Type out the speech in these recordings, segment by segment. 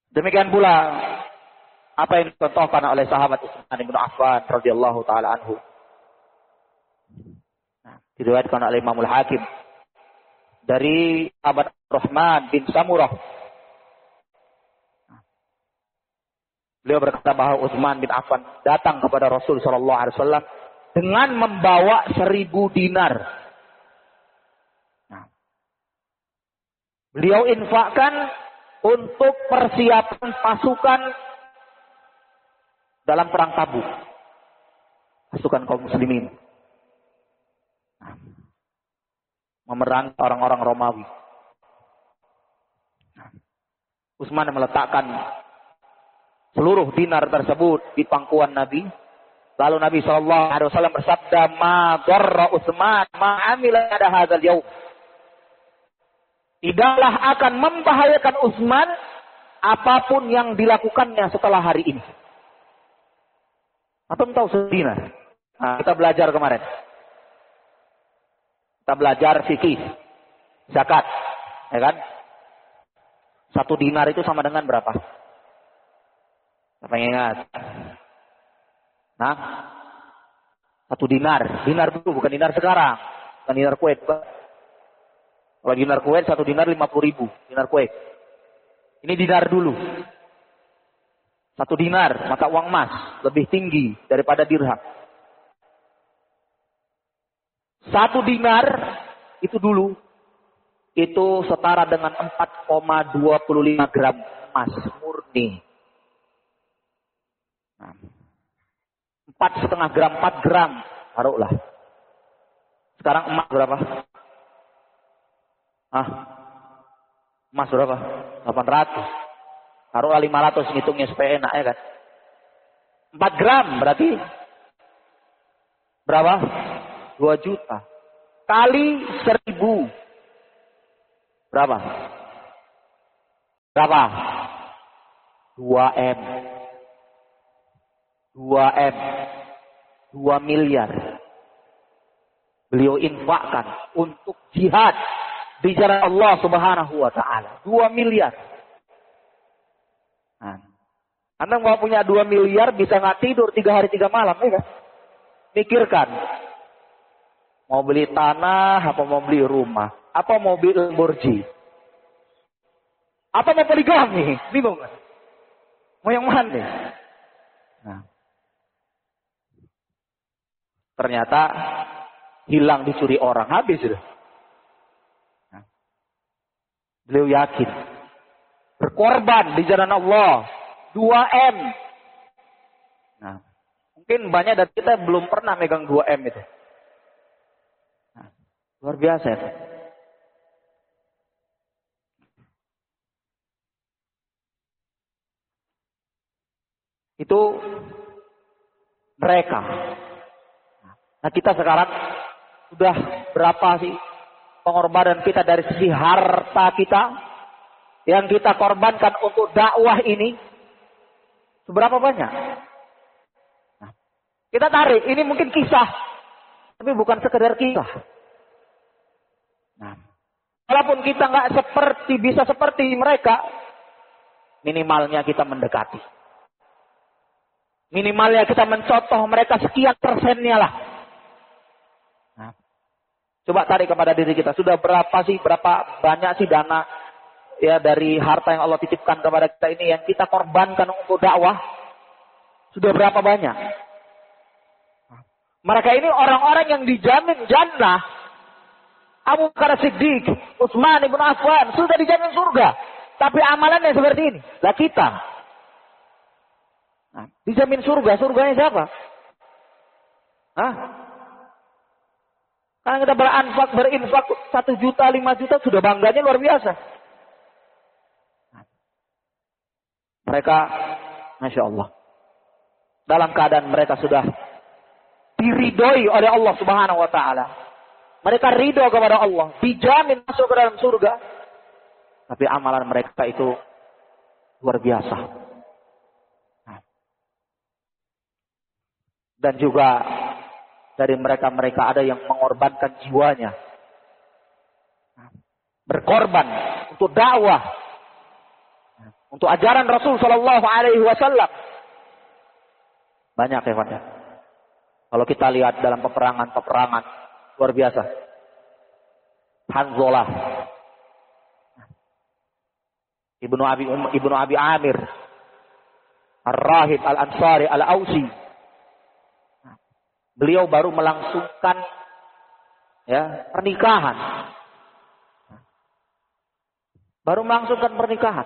Demikian pula apa yang dicontohkan oleh sahabat Utsman bin Affan radhiyallahu taala anhu. Diriwayatkan oleh Imam Al-Hakim dari sahabat Rahman bin Samurah. Beliau berkata bahwa Utsman bin Affan datang kepada Rasul sallallahu alaihi wasallam dengan membawa 1.000 dinar. Beliau infakkan untuk persiapan pasukan dalam perang Tabuk. Pasukan kaum muslimin. Memerangi orang-orang Romawi. Utsman meletakkan seluruh dinar tersebut di pangkuan Nabi. Lalu Nabi SAW bersabda, "Ma darra Utsman ma amila pada hadzal yaum." Tidaklah akan membahayakan Utsman apapun yang dilakukannya setelah hari ini. Atau tahu dinar? Nah, kita belajar kemarin. Kita belajar fikih, zakat, ya kan? 1 dinar itu sama dengan berapa? Apa yang ingat? Nah, 1 dinar. Dinar dulu, bukan dinar sekarang. Bukan dinar Kuwait. Kalau dinar Kuwait, 1 dinar 50.000. Dinar Kuwait. Ini dinar dulu. 1 dinar, maka uang emas lebih tinggi daripada dirham. 1 dinar itu dulu, itu setara dengan 4,25 gram emas murni. 4,5 gram, 4 gram, taruhlah. Sekarang emas berapa? Emas berapa? 800. Taruhlah 500, ngitungnya supaya enak ya kan. 4 gram berarti berapa? 2 juta. Kali 1.000. Berapa? 2 M. 2 M. 2 miliar. Beliau infakkan untuk jihad di jalan Allah Subhanahu wa taala. 2 miliar. Nah, Anda mau punya 2 miliar bisa nggak tidur 3 hari 3 malam, ya kan? Pikirkan. Mau beli tanah, apa mau beli rumah, apa mau beli Lamborghini, apa mau poligami, bingung kan? Mau yang mana nih? Nah, ternyata hilang dicuri orang, habis sudah. Nah, beliau yakin berkorban di jalan Allah 2 M. Nah, mungkin banyak dari kita belum pernah megang 2 M itu. Nah, luar biasa itu. Itu mereka. Nah, kita sekarang sudah berapa sih pengorbanan kita dari sisi harta kita yang kita korbankan untuk dakwah ini? Seberapa banyak? Nah, kita tarik, ini mungkin kisah, tapi bukan sekedar kisah. Nah, walaupun kita nggak bisa seperti mereka, minimalnya kita mendekati. Minimalnya kita mencontoh mereka sekian persennya lah. Nah, coba tarik kepada diri kita, sudah berapa banyak sih dana ya dari harta yang Allah titipkan kepada kita ini yang kita korbankan untuk dakwah? Sudah berapa banyak? Mereka ini orang-orang yang dijamin jannah. Abu Bakar Siddiq, Utsman bin Affan sudah dijamin surga. Tapi amalannya seperti ini. Lah kita. Nah, dijamin surga, surganya siapa? Karena kita berinfak 1 juta, 5 juta sudah bangganya luar biasa. Mereka, Masya Allah, dalam keadaan mereka sudah diridhoi oleh Allah Subhanahu wa ta'ala. Mereka ridho kepada Allah, dijamin masuk ke dalam surga. Tapi amalan mereka itu luar biasa. Dan juga dari mereka ada yang mengorbankan jiwanya. Berkorban untuk dakwah. untuk ajaran Rasul Shallallahu Alaihi Wasallam. Banyak ya. Kalau kita lihat dalam peperangan luar biasa. Hanzalah, Ibnu Abi Amir, Ar-Rahib Al-Ansari Al-Ausi. Beliau baru melangsungkan pernikahan. Baru melangsungkan pernikahan.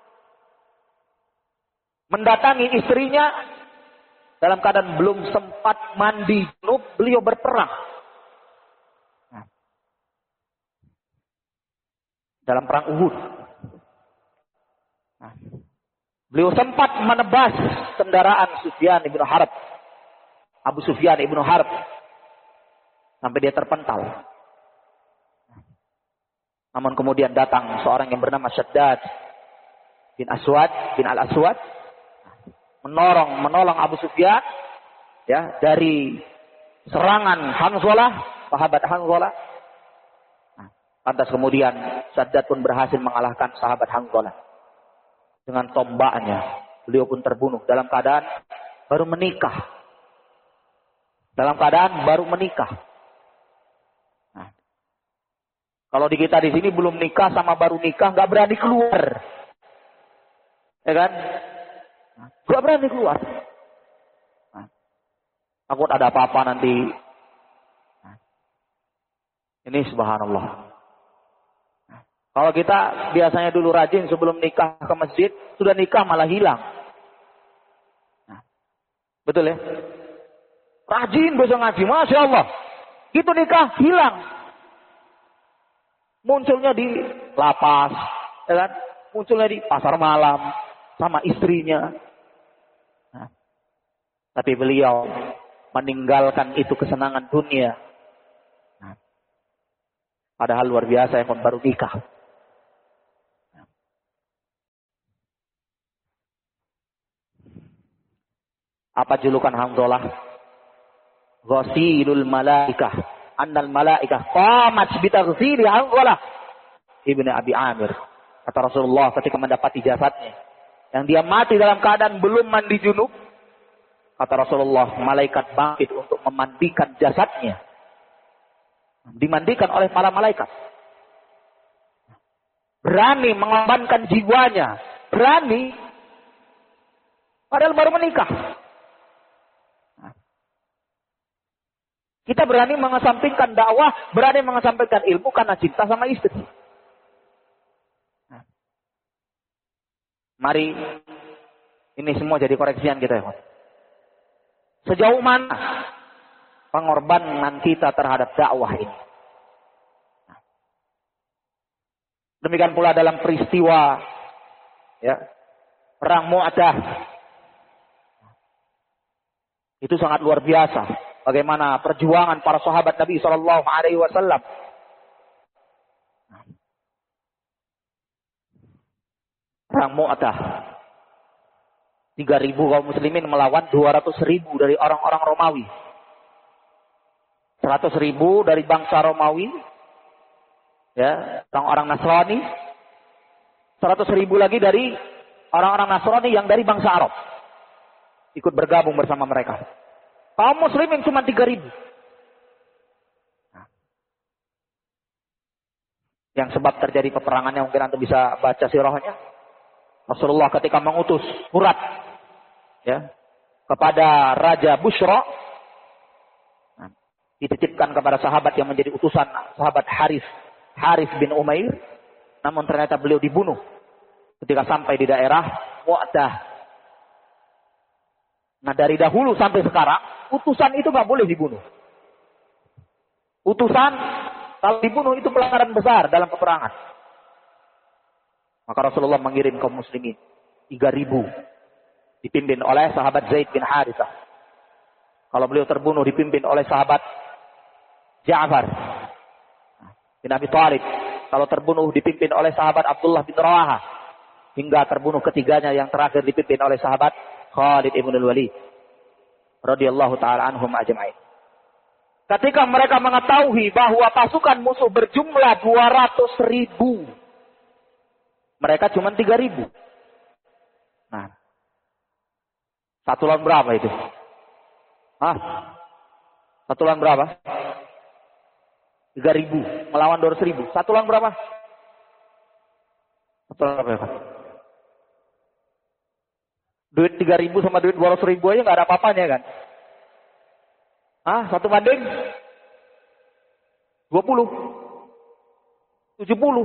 Mendatangi istrinya dalam keadaan belum sempat mandi junub, beliau berperang. Dalam perang Uhud. Beliau sempat menebas kendaraan Sufyan ibnu Harb. Abu Sufyan ibnu Harb. Sampai dia terpental. Namun kemudian datang seorang yang bernama Syaddad bin Al-Aswad. Menolong Abu Sufyan dari serangan Hanzalah, sahabat Hanzalah. Lantas kemudian Syaddad pun berhasil mengalahkan sahabat Hanzalah dengan tombaknya. Beliau pun terbunuh dalam keadaan baru menikah. Kalau di kita di sini belum nikah sama baru nikah nggak berani keluar, ya kan? Nggak berani keluar. Takut ada apa-apa nanti. Ini subhanallah. Kalau kita biasanya dulu rajin sebelum nikah ke masjid, sudah nikah malah hilang. Betul ya? Rajin besok ngaji, Masya Allah. Gitu nikah, hilang. Munculnya di lapas, ya kan? Munculnya di pasar malam, sama istrinya. Tapi beliau meninggalkan itu kesenangan dunia. Padahal luar biasa yang baru nikah. Apa julukan Hanzalah? Ghasilul malaikah. Annal malaikah qamat bitaghsili Hanzalah Ibnu Abi Amir. Kata Rasulullah ketika mendapati jasadnya yang dia mati dalam keadaan belum mandi junub, kata Rasulullah, malaikat bangkit untuk memandikan jasadnya. Dimandikan oleh para malaikat. Berani mengorbankan jiwanya. Berani. Padahal baru menikah. Kita berani mengesampingkan dakwah, berani mengesampingkan ilmu karena cinta sama istri. Mari ini semua jadi koreksian kita ya. Sejauh mana pengorbanan kita terhadap dakwah ini? Demikian pula dalam peristiwa perang Mu'tah. Itu sangat luar biasa. Bagaimana perjuangan para sahabat Nabi Sallallahu Alaihi Wasallam. Perang Mu'tah. 3.000 kaum muslimin melawan 200.000 dari orang-orang Romawi. 100.000 dari bangsa Romawi. Orang-orang Nasrani. 100.000 lagi dari orang-orang Nasrani yang dari bangsa Arab. Ikut bergabung bersama mereka. Kaum muslimin cuma 3.000. Yang sebab terjadi peperangannya mungkin Anda bisa baca sirahnya. Rasulullah ketika mengutus surat kepada Raja Bushra, dititipkan kepada sahabat yang menjadi utusan, sahabat Harith bin Umair, namun ternyata beliau dibunuh ketika sampai di daerah Mu'tah. Nah, dari dahulu sampai sekarang utusan itu nggak boleh dibunuh. Utusan kalau dibunuh itu pelanggaran besar dalam peperangan. Maka Rasulullah mengirim kaum muslimin 3.000 dipimpin oleh sahabat Zaid bin Harithah. Kalau beliau terbunuh dipimpin oleh sahabat Ja'far bin Abi Thalib. Kalau terbunuh dipimpin oleh sahabat Abdullah bin Rawahah. Hingga terbunuh ketiganya yang terakhir dipimpin oleh sahabat Khalid ibn al-Walid radhiyallahu taala anhum ajma'in. Ketika mereka mengetahui bahwa pasukan musuh berjumlah 200.000, mereka cuma 3.000. Nah, 1 lawan berapa itu? Hah? 1 lawan berapa? 3.000 melawan 200.000. 1 lawan berapa? 1 lawan berapa? Duit 3.000 sama duit 200.000 aja nggak ada apa-apanya kan? Ah, 1 banding 20, 70,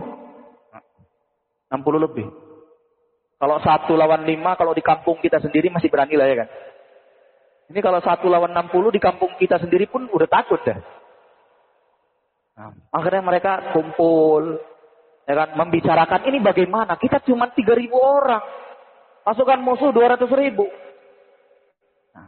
60 lebih. Kalau 1 lawan 5, kalau di kampung kita sendiri masih berani lah ya kan? Ini kalau 1 lawan 60 di kampung kita sendiri pun udah takut dah. Nah, akhirnya mereka kumpul, ya kan, membicarakan ini bagaimana? Kita cuma 3.000 orang, pasukan musuh 200.000. Nah.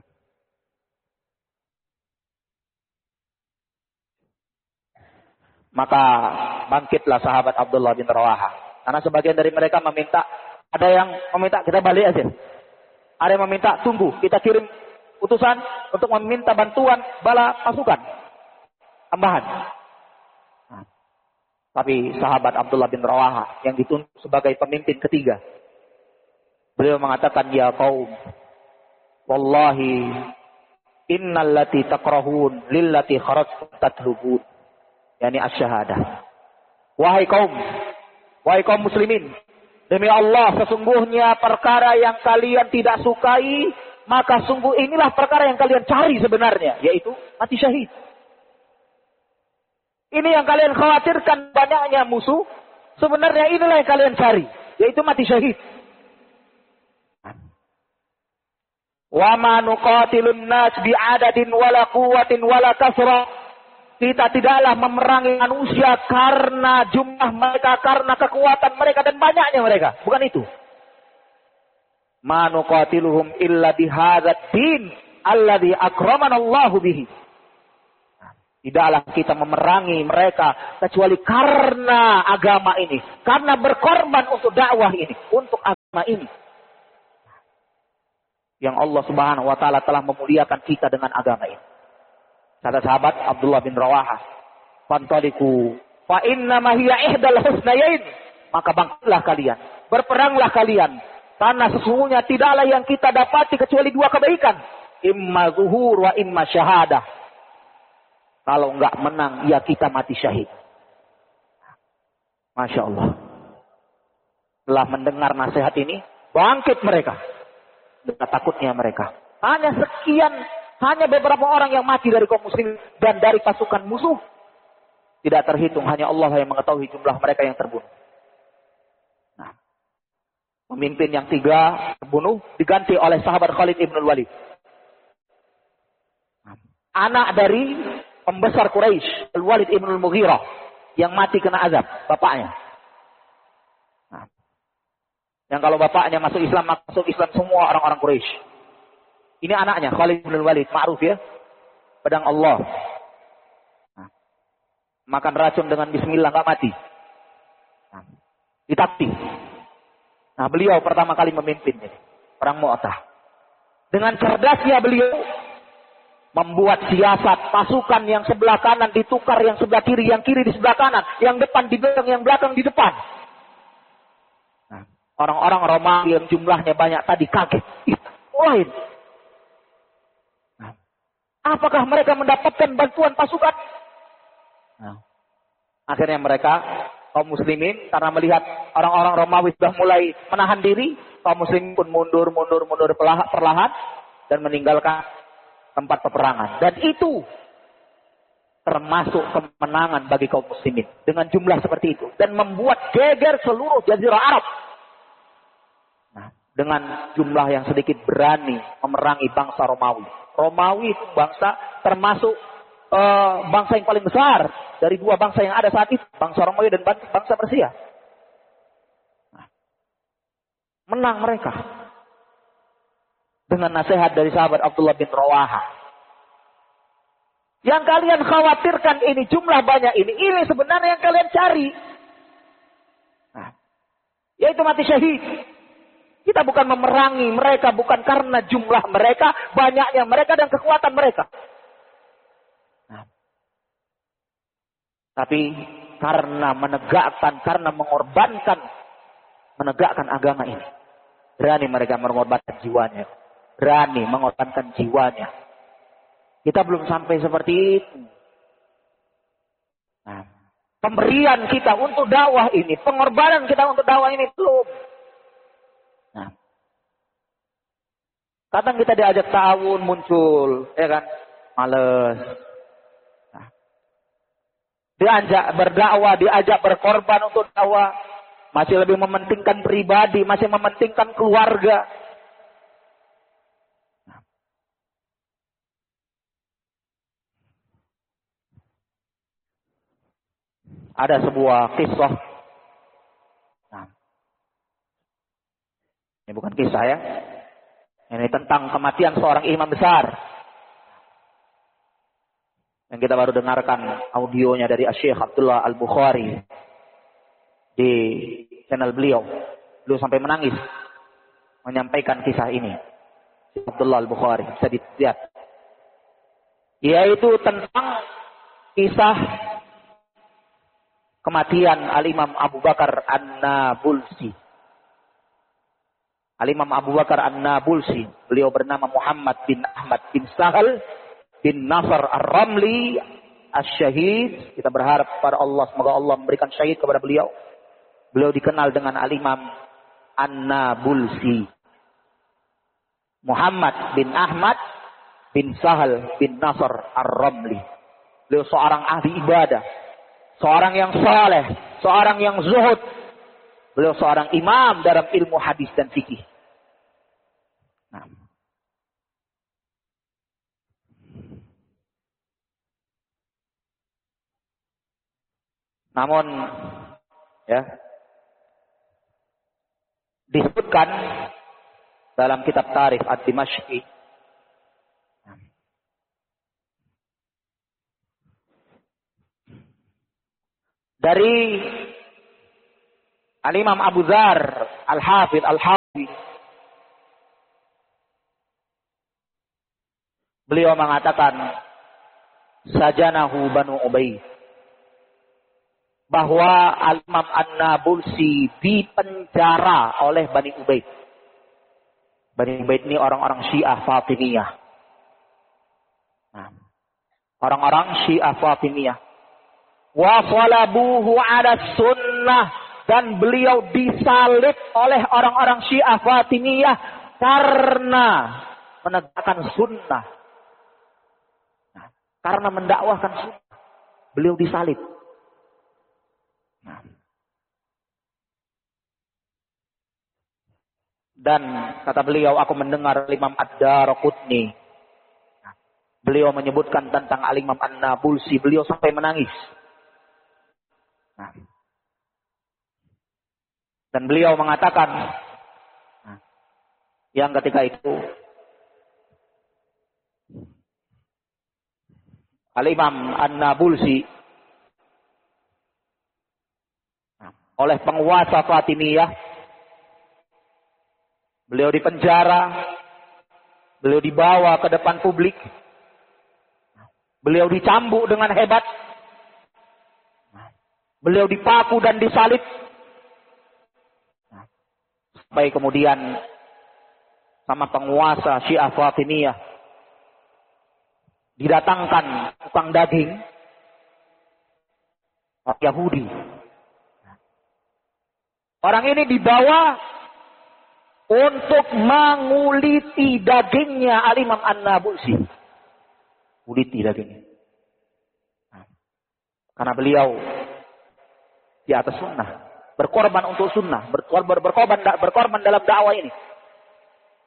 Maka bangkitlah sahabat Abdullah bin Rawaha. Karena sebagian dari mereka meminta, ada yang meminta kita balik aja. Ada yang meminta tunggu, kita kirim utusan untuk meminta bantuan bala pasukan tambahan. Nah, tapi sahabat Abdullah bin Rawaha yang ditunjuk sebagai pemimpin ketiga, beliau mengatakan, ya qaum, wallahi innal lati takrahun lillati kharajtum tatlubun, yakni asy-syahadah. Wahai kaum muslimin, demi Allah sesungguhnya perkara yang kalian tidak sukai, maka sungguh inilah perkara yang kalian cari sebenarnya, yaitu mati syahid. Ini yang kalian khawatirkan banyaknya musuh, sebenarnya inilah yang kalian cari, yaitu mati syahid. Wa ma nuqatilun nas bi'adadin wala quwwatin wala kasra. Kita tidaklah memerangi manusia karena jumlah mereka, karena kekuatan mereka dan banyaknya mereka. Bukan itu. Ma nuqatiluhum illa bihadzal din alladzi akramana Allahu bihi. Tidaklah kita memerangi mereka kecuali karena agama ini, karena berkorban untuk dakwah ini, untuk agama ini. Yang Allah Subhanahu wa taala telah memuliakan kita dengan agama ini. Kata sahabat Abdullah bin Rawaha, "Fantaliku fa inna ma hiya ihdal husnayain." Maka bangkitlah kalian, berperanglah kalian, karena sesungguhnya tidaklah yang kita dapati kecuali 2 kebaikan, imma zuhur wa imma syahadah. Kalau enggak menang, ya kita mati syahid. Masya Allah. Setelah mendengar nasihat ini, bangkit mereka. Dengan takutnya mereka. Hanya beberapa orang yang mati dari kaum muslimin dan dari pasukan musuh. Tidak terhitung, hanya Allah yang mengetahui jumlah mereka yang terbunuh. Nah, pemimpin yang 3 terbunuh diganti oleh sahabat Khalid ibn Walid. Anak dari pembesar Quraisy, Al-Walid ibn al-Mughirah, yang mati kena azab, bapaknya. Nah, yang kalau bapaknya masuk Islam semua orang-orang Quraisy. Ini anaknya, Khalid bin Walid, ma'ruf ya. Pedang Allah. Nah, makan racun dengan bismillah, nggak mati. Nah, ditakti. Nah, beliau pertama kali memimpin perang Mu'tah. Dengan cerdasnya beliau membuat siasat pasukan yang sebelah kanan ditukar yang sebelah kiri, yang kiri di sebelah kanan, yang depan di belakang, yang belakang di depan. Nah, orang-orang Romawi yang jumlahnya banyak tadi kaget. Lain. Apakah mereka mendapatkan bantuan pasukan? Nah, akhirnya mereka, kaum muslimin, karena melihat orang-orang Romawi sudah mulai menahan diri, kaum muslimin pun mundur perlahan dan meninggalkan tempat peperangan. Dan itu termasuk kemenangan bagi kaum muslimin dengan jumlah seperti itu, dan membuat geger seluruh jazirah Arab. Nah, dengan jumlah yang sedikit berani memerangi bangsa Romawi. Romawi itu bangsa termasuk bangsa yang paling besar dari 2 bangsa yang ada saat itu, bangsa Romawi dan bangsa Persia. Nah, menang mereka dengan nasihat dari sahabat Abdullah bin Rawaha. Yang kalian khawatirkan ini, jumlah banyak ini sebenarnya yang kalian cari. Nah, yaitu mati syahid. Kita bukan memerangi mereka, bukan karena jumlah mereka, banyaknya mereka dan kekuatan mereka. Nah, tapi karena menegakkan, karena mengorbankan, menegakkan agama ini. Berani mereka mengorbankan jiwanya. Berani mengorbankan jiwanya. Kita belum sampai seperti itu. Nah, pemberian kita untuk dakwah ini, pengorbanan kita untuk dakwah ini belum. Nah, kadang kita diajak ta'awun muncul, ya kan? Males. Nah, diajak berdakwah, diajak berkorban untuk dakwah, masih lebih mementingkan pribadi, masih mementingkan keluarga. Nah, ada sebuah kisah. Nah, ini bukan kisah ya. Ini tentang kematian seorang imam besar. Yang kita baru dengarkan audionya dari Syekh Abdullah Al-Bukhari di channel beliau. Beliau sampai menangis menyampaikan kisah ini. Syekh Abdullah Al-Bukhari, bisa dilihat. Yaitu tentang kisah kematian Al-Imam Abu Bakar An-Nabulsi. Al-Imam Abu Bakar An-Nabulsi, beliau bernama Muhammad bin Ahmad bin Sahal bin Nasr Ar-Ramli Asy-Syahid. Kita berharap kepada Allah, semoga Allah memberikan syahid kepada beliau. Beliau dikenal dengan Al-Imam An-Nabulsi. Muhammad bin Ahmad bin Sahal bin Nasr Ar-Ramli. Beliau seorang ahli ibadah, seorang yang saleh, seorang yang zuhud. Beliau seorang imam dalam ilmu hadis dan fikih. Nah. Namun, ya, disebutkan dalam kitab Tarikh Ad-Dimashqi dari Al-Imam Abu Dzar Al-Hafidh Al-Hawi, beliau mengatakan sajanahu Banu Ubay, bahwa Al-Imam An-Nabulsi dipenjara oleh Bani Ubaid. Bani Ubaid ini orang-orang Syiah Fatimiyah. Nah, orang-orang Syiah Fatimiyah. Wa salabuhu ala sunnah, dan beliau disalib oleh orang-orang Syiah Fatimiyah karena menegakkan sunnah. Nah, karena mendakwahkan sunnah, beliau disalib. Nah. Dan kata beliau, aku mendengar Imam Ad-Daraqutni. Nah, beliau menyebutkan tentang Al-Imam An-Nabulsi, beliau sampai menangis. Nah. Dan beliau mengatakan, nah, yang ketika itu Al-Imam An-Nabulsi oleh penguasa Fatimiyah, beliau dipenjara, beliau dibawa ke depan publik, beliau dicambuk dengan hebat, beliau dipaku dan disalib, sampai kemudian sama penguasa Syiah Fatimiyah didatangkan tukang daging orang Yahudi. Orang ini dibawa untuk menguliti dagingnya Al-Imam An-Nabulsi. Uliti dagingnya. Nah, karena beliau di atas sunnah. Berkorban untuk sunnah. Berkorban dalam dakwah ini.